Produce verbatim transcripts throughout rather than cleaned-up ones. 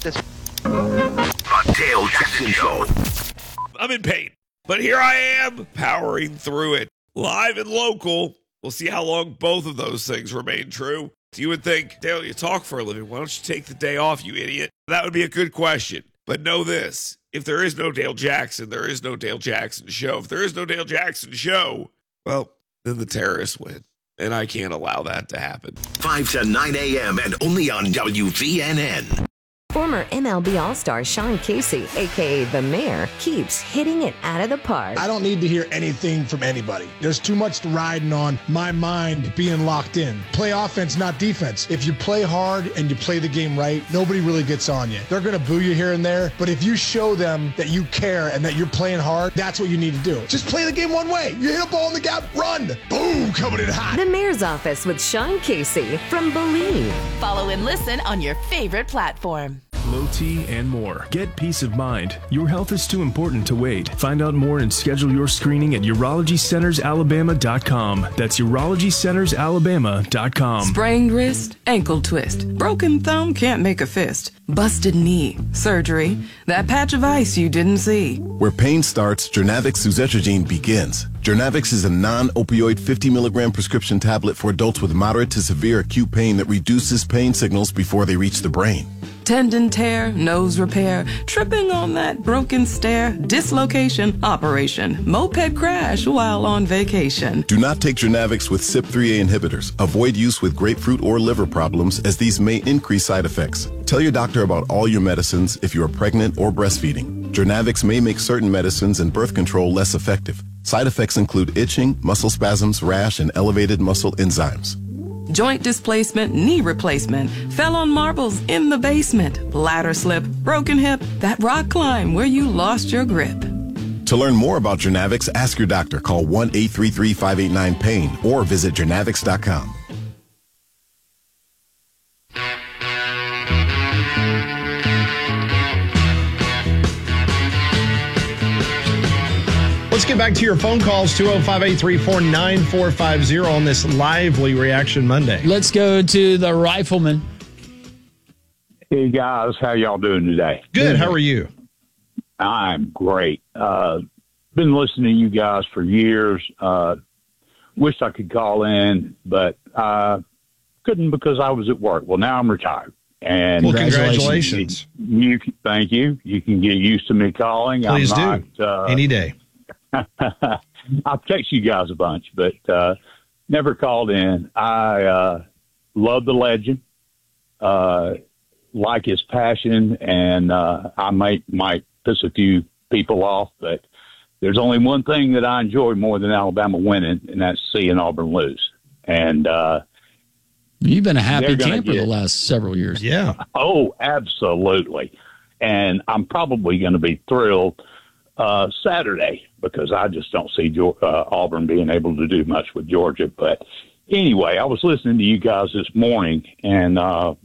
This The Dale Jackson Show. I'm in pain, but here I am powering through it. Live and local. We'll see how long both of those things remain true. You would think, Dale, you talk for a living. Why don't you take the day off, you idiot? That would be a good question. But know this. If there is no Dale Jackson, there is no Dale Jackson Show. If there is no Dale Jackson Show, well, then the terrorists win. And I can't allow that to happen. five to nine a.m. and only on W V N N. Former M L B All-Star Sean Casey, a k a. The Mayor, keeps hitting it out of the park. I don't need to hear anything from anybody. There's too much riding on my mind being locked in. Play offense, not defense. If you play hard and you play the game right, nobody really gets on you. They're going to boo you here and there, but if you show them that you care and that you're playing hard, that's what you need to do. Just play the game one way. You hit a ball in the gap, run. Boom, coming in hot. The Mayor's Office with Sean Casey from Believe. Follow and listen on your favorite platform. Low T and more. Get peace of mind. Your health is too important to wait. Find out more and schedule your screening at urology centers alabama dot com. That's urology centers alabama dot com. Sprained wrist, ankle twist, broken thumb can't make a fist, busted knee, surgery, that patch of ice you didn't see. Where pain starts, Jernavix suzetrigine begins. Jernavix is a non-opioid fifty milligram prescription tablet for adults with moderate to severe acute pain that reduces pain signals before they reach the brain. Tendon tear, nose repair, tripping on that broken stair, dislocation, operation, moped crash while on vacation. Do not take Jernavix with C Y P three A inhibitors. Avoid use with grapefruit or liver problems, as these may increase side effects. Tell your doctor about all your medicines if you are pregnant or breastfeeding. Jernavix may make certain medicines and birth control less effective. Side effects include itching, muscle spasms, rash, and elevated muscle enzymes. Joint displacement, knee replacement, fell on marbles in the basement, ladder slip, broken hip, that rock climb where you lost your grip. To learn more about Jernavix, ask your doctor. Call one eight three three, five eight nine, pain or visit jernavix dot com. Let's get back to your phone calls, two oh five, eight three four, nine four five oh on this Lively Reaction Monday. Let's go to the Rifleman. Hey, guys. How y'all doing today? Good. How are you? I'm great. Uh, been listening to you guys for years. Uh, wish I could call in, but uh, couldn't because I was at work. Well, now I'm retired. And well, congratulations. You, you, thank you. You can get used to me calling. Please I'm do. Not, uh, Any day. I've texted you guys a bunch, but uh, never called in. I uh, love the legend, uh, like his passion, and uh, I might might piss a few people off, but there's only one thing that I enjoy more than Alabama winning, and that's seeing Auburn lose. And uh, you've been a happy camper get, the last several years. Yeah. Oh, absolutely. And I'm probably going to be thrilled uh, Saturday, because I just don't see uh, Auburn being able to do much with Georgia. But anyway, I was listening to you guys this morning, and uh,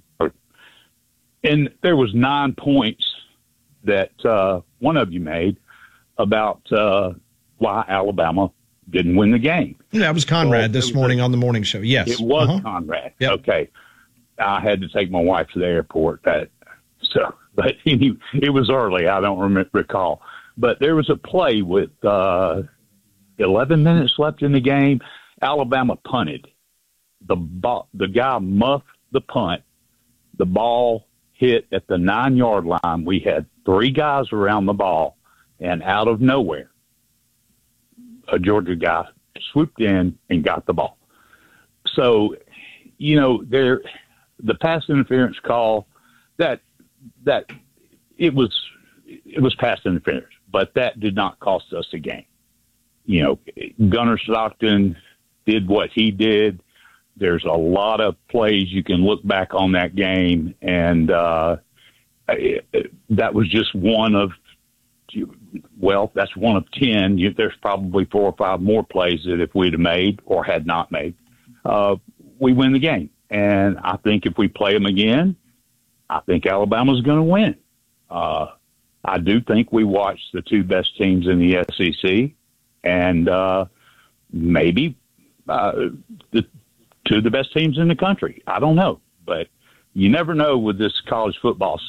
and there was nine points that uh, one of you made about uh, why Alabama didn't win the game. Yeah, that was Conrad well, this morning a, on the morning show. Yes, it was uh-huh. Conrad. Yep. Okay, I had to take my wife to the airport. That so, but he, it was early. I don't remember, recall. But there was a play with uh, eleven minutes left in the game. Alabama punted. The ball, the guy muffed the punt. The ball hit at the nine-yard line. We had three guys around the ball, and out of nowhere, a Georgia guy swooped in and got the ball. So, you know, there, the pass interference call, that that it was it was pass interference. But that did not cost us a game. You know, Gunnar Stockton did what he did. There's a lot of plays you can look back on that game, and uh, it, it, that was just one of, well, that's one of ten. You, there's probably four or five more plays that if we'd have made or had not made, uh, we win the game. And I think if we play them again, I think Alabama's going to win. Uh, I do think we watched the two best teams in the S E C, and uh, maybe uh, the two of the best teams in the country. I don't know, but you never know with this college football